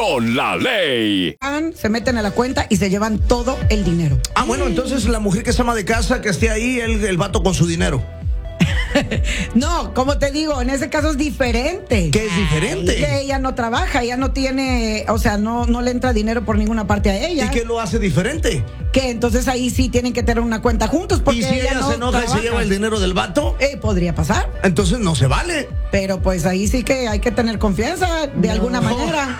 con la ley. Se meten a la cuenta y se llevan todo el dinero. Bueno, entonces la mujer que es ama de casa, que esté ahí, el vato con su dinero. No, como te digo, en ese caso es diferente. ¿Qué es diferente? Que ella no trabaja, ella no tiene, o sea, no le entra dinero por ninguna parte a ella. ¿Y qué lo hace diferente? Que entonces ahí sí tienen que tener una cuenta juntos. Porque ¿Y si ella no se enoja trabaja y se lleva el dinero del vato? Podría pasar. Entonces no se vale. Pero pues ahí sí que hay que tener confianza de alguna manera.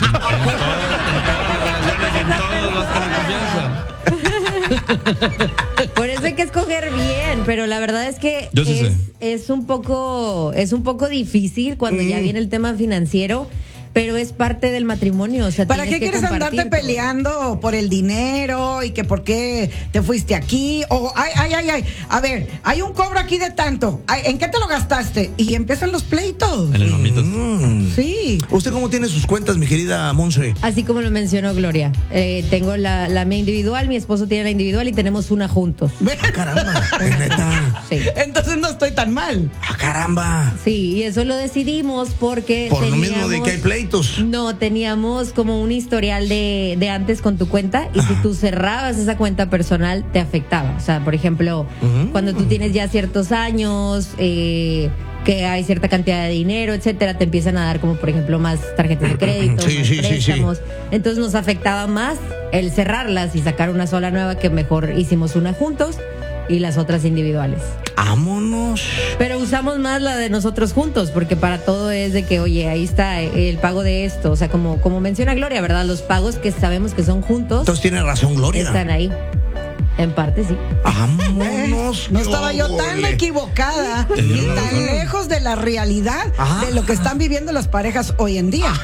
Por eso hay que escoger bien, pero la verdad es que es un poco difícil cuando ya viene el tema financiero, pero es parte del matrimonio. O sea, ¿para qué quieres andarte peleando por el dinero y que por qué te fuiste aquí? O ay, a ver, hay un cobro aquí de tanto. ¿En qué te lo gastaste? Y empiezan los pleitos. En el mamito. Sí. ¿Usted cómo tiene sus cuentas, mi querida Monse? Así como lo mencionó Gloria, tengo la mía individual, mi esposo tiene la individual y tenemos una juntos. Caramba, es neta. Sí. Entonces no estoy tan mal. Caramba. Sí, y eso lo decidimos porque Por lo mismo de que hay pleitos. No, teníamos como un historial de antes con tu cuenta y si tú cerrabas esa cuenta personal te afectaba. O sea, por ejemplo, cuando tú tienes ya ciertos años, que hay cierta cantidad de dinero, etcétera, te empiezan a dar como por ejemplo más tarjetas de crédito, más préstamos. Entonces nos afectaba más el cerrarlas y sacar una sola nueva, que mejor hicimos una juntos y las otras individuales. ¡Vámonos! Pero usamos más la de nosotros juntos, porque para todo es de que, oye, ahí está el pago de esto. O sea, como menciona Gloria, ¿verdad? Los pagos que sabemos que son juntos. Entonces tiene razón, Gloria. Están ahí. En parte sí. ¡Vámonos! No estaba yo tan equivocada y tan lejos de la realidad de lo que están viviendo las parejas hoy en día.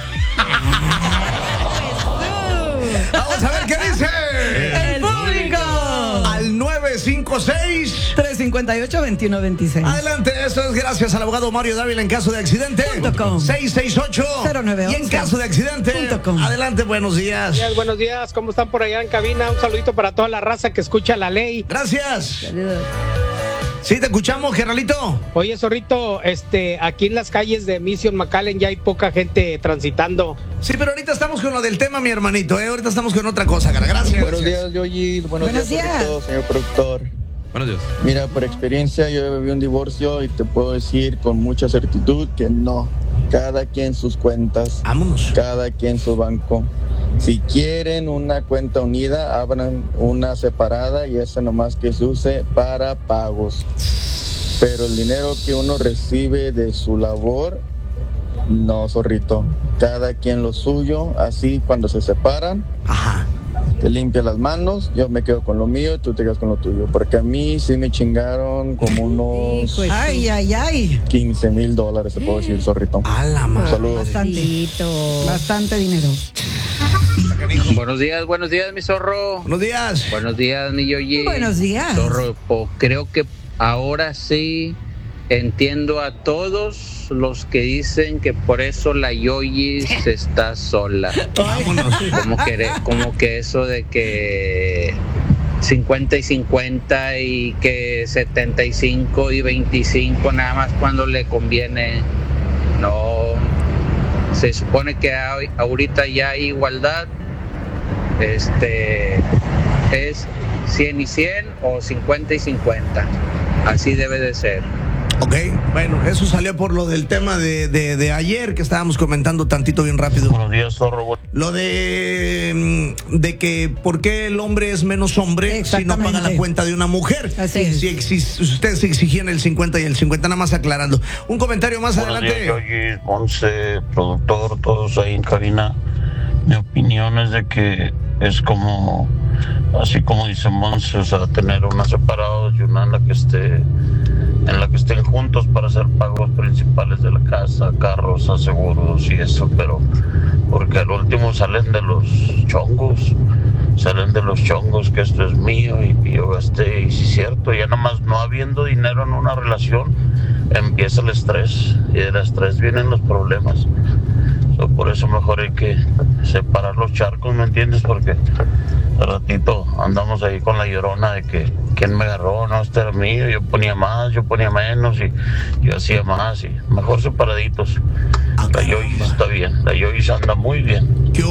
Vamos a ver qué dice ¡El público! Al 956-358-2126. Adelante, esto es gracias al abogado Mario Dávila en caso de accidente. 668-0911. Y en caso de accidente. Adelante, buenos días. Buenos días, ¿cómo están por allá en cabina? Un saludito para toda la raza que escucha la ley. Gracias. Saludos. Sí, te escuchamos, Geralito. Oye, Zorrito, aquí en las calles de Mission McAllen ya hay poca gente transitando. Sí, pero ahorita estamos con lo del tema, mi hermanito, Ahorita estamos con otra cosa, cara. Gracias. Buenos días, Yoyi. Buenos días. Zorrito, señor productor. Buenos días. Mira, por experiencia, yo viví un divorcio y te puedo decir con mucha certitud que no. Cada quien sus cuentas. Vámonos. Cada quien su banco. Si quieren una cuenta unida, abran una separada y esa nomás que se use para pagos. Pero el dinero que uno recibe de su labor, no, Zorrito. Cada quien lo suyo, así cuando se separan, te limpia las manos, yo me quedo con lo mío y tú te quedas con lo tuyo. Porque a mí sí me chingaron como unos Ay. $15,000, te puedo decir, Zorrito. A la madre. Saludos. Bastante dinero. Buenos días, mi zorro. Buenos días. Buenos días, mi Yoyi. Buenos días. Zorro, creo que ahora sí entiendo a todos los que dicen que por eso la Yoyi se está sola. Como que eso de que 50 y 50 y que 75 y 25 nada más cuando le conviene. No, se supone que ahorita ya hay igualdad. Es 100 y 100 o 50 y 50. Así debe de ser. Ok, bueno, eso salió por lo del tema de ayer que estábamos comentando tantito bien rápido. Buenos días, zorro. Lo de que por qué el hombre es menos hombre si no paga la cuenta de una mujer. Así es. Si ustedes exigían el 50 y el 50, nada más aclarando. Un comentario más adelante. Días, Yoyi, Monse, productor, todos ahí en cabina. Mi opinión es de que es como, así como dice Monse, o sea, tener una separada y una en la que estén juntos para hacer pagos principales de la casa, carros, seguros y eso, pero porque al último salen de los chongos, que esto es mío y yo gasté, y si es cierto, ya nomás no habiendo dinero en una relación, empieza el estrés, y del estrés vienen los problemas. Por eso mejor hay que separar los charcos, ¿me entiendes? Porque al ratito andamos ahí con la llorona de que quién me agarró, no, este era mío, yo ponía más, yo ponía menos y yo hacía más, y mejor separaditos. La Yoyi está bien, la Yoyi anda muy bien.